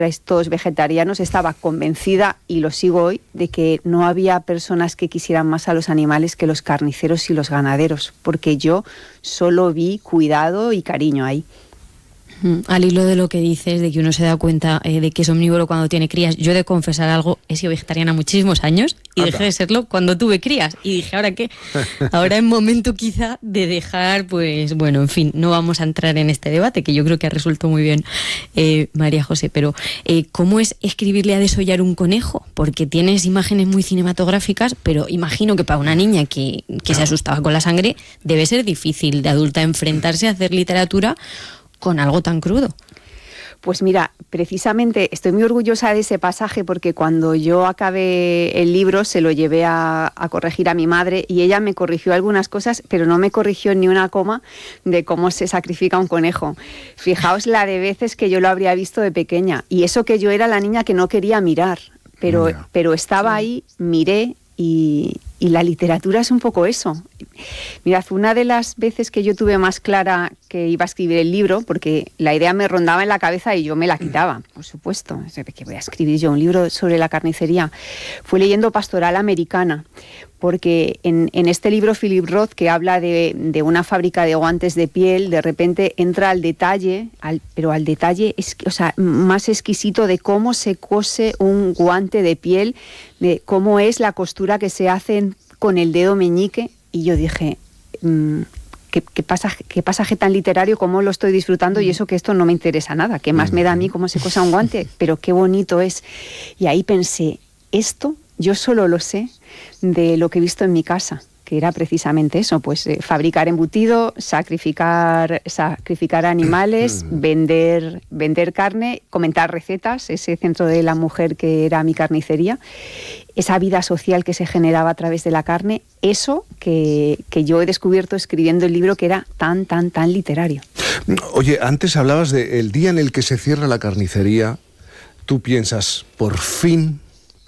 todos vegetarianos, estaba convencida, y lo sigo hoy, de que no había personas que quisieran más a los animales que los carniceros y los ganaderos, porque yo solo vi cuidado y cariño ahí. Al hilo de lo que dices, de que uno se da cuenta de que es omnívoro cuando tiene crías, yo he de confesar algo, he sido vegetariana muchísimos años y dejé de serlo cuando tuve crías. Y dije, ¿ahora qué? Ahora es momento quizá de dejar, pues bueno, en fin, no vamos a entrar en este debate, que yo creo que ha resuelto muy bien María José, pero ¿cómo es escribirle a desollar un conejo? Porque tienes imágenes muy cinematográficas, pero imagino que para una niña que se asustaba con la sangre, debe ser difícil de adulta enfrentarse a hacer literatura con algo tan crudo. Pues mira, precisamente estoy muy orgullosa de ese pasaje, porque cuando yo acabé el libro se lo llevé a corregir a mi madre, y ella me corrigió algunas cosas, pero no me corrigió ni una coma de cómo se sacrifica un conejo. Fijaos la de veces que yo lo habría visto de pequeña, y eso que yo era la niña que no quería mirar, pero estaba ahí, miré, y la literatura es un poco eso. Mirad, una de las veces que yo tuve más clara que iba a escribir el libro, porque la idea me rondaba en la cabeza y yo me la quitaba, por supuesto, que voy a escribir yo un libro sobre la carnicería, fue leyendo Pastoral Americana, porque en este libro Philip Roth, que habla de una fábrica de guantes de piel, de repente entra al detalle, pero al detalle más exquisito de cómo se cose un guante de piel, de cómo es la costura que se hace con el dedo meñique, y yo dije, ¿qué pasaje tan literario, cómo lo estoy disfrutando, y eso que esto no me interesa nada, ¿qué más me da a mí cómo se cosa un guante? Pero qué bonito es. Y ahí pensé, esto yo solo lo sé de lo que he visto en mi casa, que era precisamente eso, pues fabricar embutido, sacrificar animales, vender carne, comentar recetas, ese centro de la mujer que era mi carnicería, esa vida social que se generaba a través de la carne, eso que yo he descubierto escribiendo el libro, que era tan literario. Oye, antes hablabas del día en el que se cierra la carnicería, tú piensas, por fin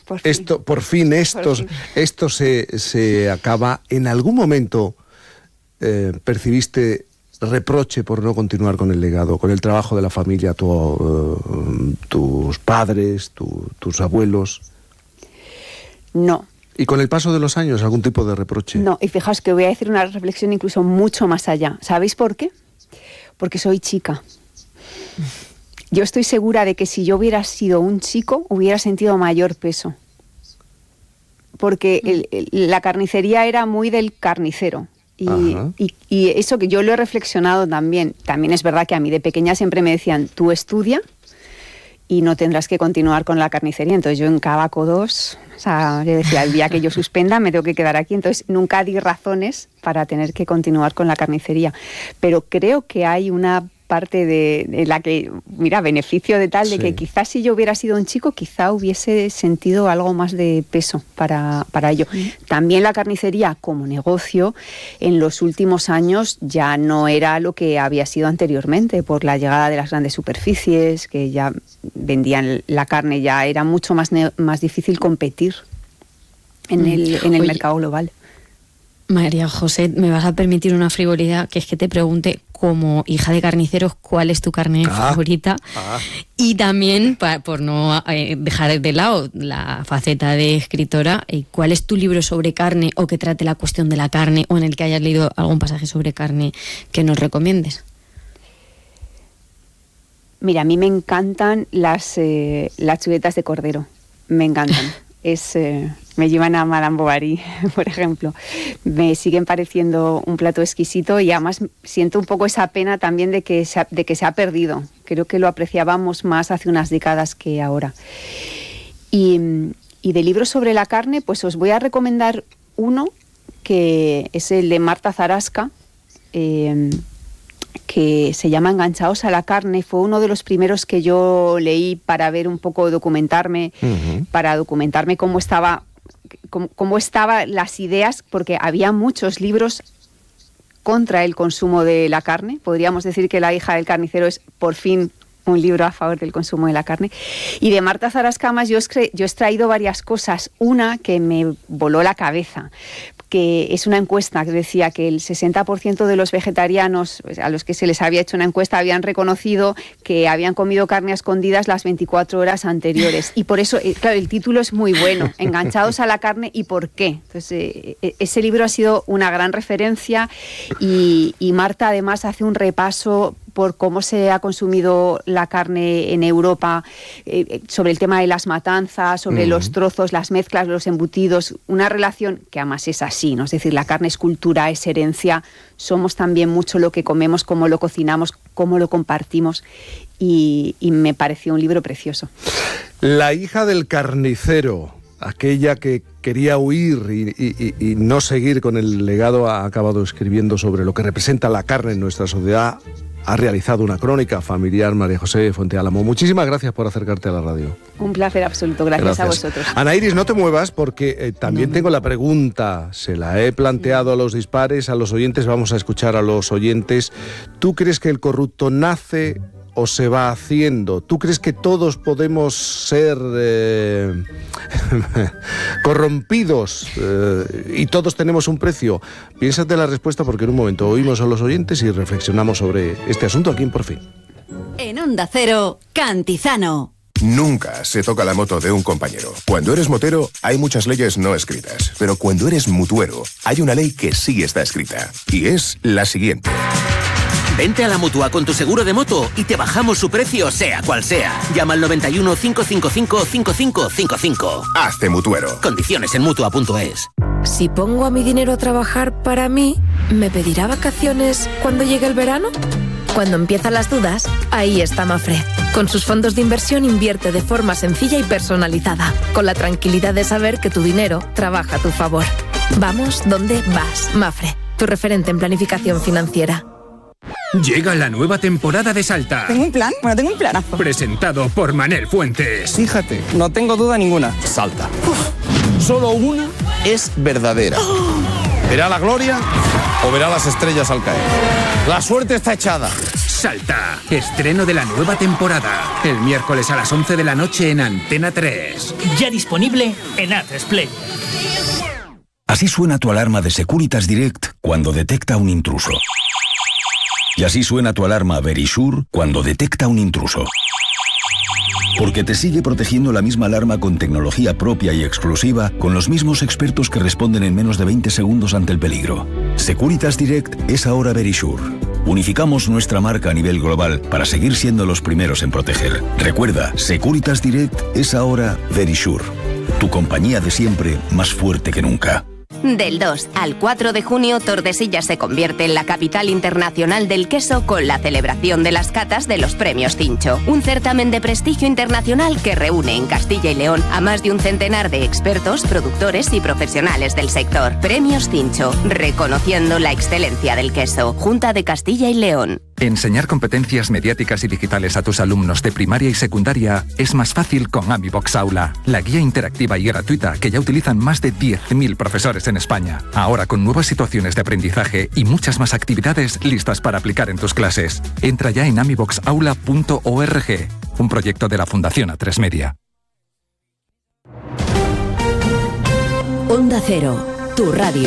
esto se acaba. ¿En algún momento percibiste reproche por no continuar con el legado, con el trabajo de la familia, tus padres, tus abuelos? No. ¿Y con el paso de los años algún tipo de reproche? No, y fijaos que voy a decir una reflexión incluso mucho más allá. ¿Sabéis por qué? Porque soy chica. Yo estoy segura de que si yo hubiera sido un chico, hubiera sentido mayor peso. Porque la carnicería era muy del carnicero. Y eso que yo lo he reflexionado también. También es verdad que a mí de pequeña siempre me decían, tú estudia y no tendrás que continuar con la carnicería. Entonces yo en Cabaco 2, yo decía, el día que yo suspenda me tengo que quedar aquí. Entonces nunca di razones para tener que continuar con la carnicería. Pero creo que hay una parte de la que, mira, beneficio de tal, de que quizás si yo hubiera sido un chico, quizá hubiese sentido algo más de peso para ello. También la carnicería como negocio en los últimos años ya no era lo que había sido anteriormente, por la llegada de las grandes superficies que ya vendían la carne, ya era mucho más difícil competir en el mercado global. María José, me vas a permitir una frivolidad, que es que te pregunte, como hija de carniceros, ¿cuál es tu carne favorita? Y también, por no dejar de lado la faceta de escritora, ¿cuál es tu libro sobre carne, o que trate la cuestión de la carne, o en el que hayas leído algún pasaje sobre carne que nos recomiendes? Mira, a mí me encantan las chuletas de cordero, me encantan. Me llevan a Madame Bovary, por ejemplo. Me siguen pareciendo un plato exquisito, y además siento un poco esa pena también de que se ha perdido. Creo que lo apreciábamos más hace unas décadas que ahora. Y de libros sobre la carne, pues os voy a recomendar uno que es el de Marta Zarasca, que se llama Enganchados a la carne. Fue uno de los primeros que yo leí para ver un poco, para documentarme cómo estaban las ideas, porque había muchos libros contra el consumo de la carne. Podríamos decir que La hija del carnicero es por fin un libro a favor del consumo de la carne. Y de Marta Zarasca, más yo he extraído varias cosas. Una que me voló la cabeza, que es una encuesta que decía que el 60% de los vegetarianos a los que se les había hecho una encuesta habían reconocido que habían comido carne a escondidas las 24 horas anteriores. Y por eso, claro, el título es muy bueno, Enganchados a la carne y por qué. Entonces, ese libro ha sido una gran referencia y Marta además hace un repaso por cómo se ha consumido la carne en Europa, sobre el tema de las matanzas, sobre los trozos, las mezclas, los embutidos, una relación que además es así, ¿no? Es decir, la carne es cultura, es herencia, somos también mucho lo que comemos, cómo lo cocinamos, cómo lo compartimos, y me pareció un libro precioso. La hija del carnicero, aquella que quería huir y no seguir con el legado, ha acabado escribiendo sobre lo que representa la carne en nuestra sociedad. Ha realizado una crónica familiar, María José Fuente Álamo. Muchísimas gracias por acercarte a la radio. Un placer absoluto, gracias a vosotros. Ana Iris, no te muevas porque también tengo la pregunta. Se la he planteado a los dispares, a los oyentes. Vamos a escuchar a los oyentes. ¿Tú crees que el corrupto nace o se va haciendo? ¿Tú crees que todos podemos ser corrompidos y todos tenemos un precio? Piénsate la respuesta porque en un momento oímos a los oyentes y reflexionamos sobre este asunto aquí en Por Fin. En Onda Cero, Cantizano. Nunca se toca la moto de un compañero. Cuando eres motero, hay muchas leyes no escritas. Pero cuando eres mutuero, hay una ley que sí está escrita. Y es la siguiente. Vente a la Mutua con tu seguro de moto y te bajamos su precio, sea cual sea. Llama al 91 555 5555. Hazte mutuero. Condiciones en Mutua.es. Si pongo a mi dinero a trabajar para mí, ¿me pedirá vacaciones cuando llegue el verano? Cuando empiezan las dudas, ahí está Mafre. Con sus fondos de inversión invierte de forma sencilla y personalizada, con la tranquilidad de saber que tu dinero trabaja a tu favor. Vamos donde vas, Mafre, tu referente en planificación financiera. Llega la nueva temporada de Salta. ¿Tengo un plan? Bueno, tengo un planazo. Presentado por Manel Fuentes. Fíjate, no tengo duda ninguna. Salta. Solo una es verdadera. ¿Verá la gloria o verá las estrellas al caer? La suerte está echada. Salta, estreno de la nueva temporada. El miércoles a las 11 de la noche en Antena 3. Ya disponible en Atresplay. Así suena tu alarma de Securitas Direct cuando detecta un intruso. Y así suena tu alarma Verisure cuando detecta un intruso. Porque te sigue protegiendo la misma alarma con tecnología propia y exclusiva, con los mismos expertos que responden en menos de 20 segundos ante el peligro. Securitas Direct es ahora Verisure. Unificamos nuestra marca a nivel global para seguir siendo los primeros en proteger. Recuerda, Securitas Direct es ahora Verisure. Tu compañía de siempre, más fuerte que nunca. Del 2 al 4 de junio, Tordesillas se convierte en la capital internacional del queso con la celebración de las catas de los Premios Cincho. Un certamen de prestigio internacional que reúne en Castilla y León a más de un centenar de expertos, productores y profesionales del sector. Premios Cincho, reconociendo la excelencia del queso. Junta de Castilla y León. Enseñar competencias mediáticas y digitales a tus alumnos de primaria y secundaria es más fácil con AmiBox Aula, la guía interactiva y gratuita que ya utilizan más de 10.000 profesores en España. Ahora con nuevas situaciones de aprendizaje y muchas más actividades listas para aplicar en tus clases. Entra ya en amiboxaula.org, un proyecto de la Fundación A3 Media. Onda Cero, tu radio.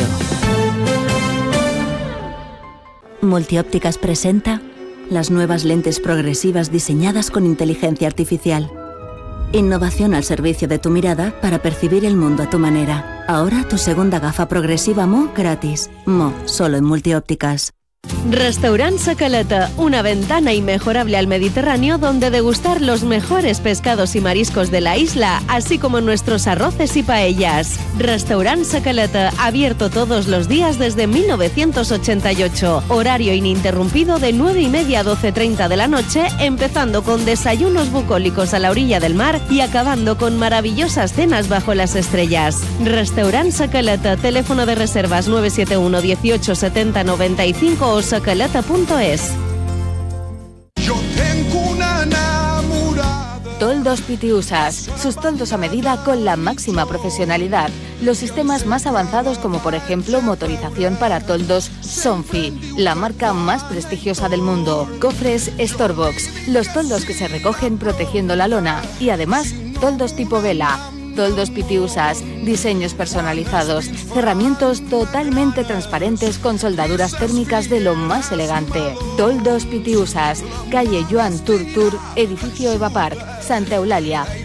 Multiópticas presenta las nuevas lentes progresivas diseñadas con inteligencia artificial. Innovación al servicio de tu mirada para percibir el mundo a tu manera. Ahora tu segunda gafa progresiva Mo gratis. Mo, solo en Multiópticas. Restaurant Sacaleta, una ventana inmejorable al Mediterráneo donde degustar los mejores pescados y mariscos de la isla, así como nuestros arroces y paellas. Restaurant Sacaleta, abierto todos los días desde 1988. Horario ininterrumpido de 9:30 a 12:30 de la noche, empezando con desayunos bucólicos a la orilla del mar y acabando con maravillosas cenas bajo las estrellas. Restaurant Sacaleta, teléfono de reservas 971 18 70 95 o sacalata.es. Yo tengo una enamorada. Toldos Pitiusas, sus toldos a medida con la máxima profesionalidad. Los sistemas más avanzados como por ejemplo motorización para toldos Sonfi, la marca más prestigiosa del mundo. Cofres Storebox, los toldos que se recogen protegiendo la lona y además toldos tipo vela. Toldos Pitiusas, diseños personalizados, cerramientos totalmente transparentes con soldaduras térmicas de lo más elegante. Toldos Pitiusas, calle Joan Turtur, edificio Eva Park, Santa Eulalia,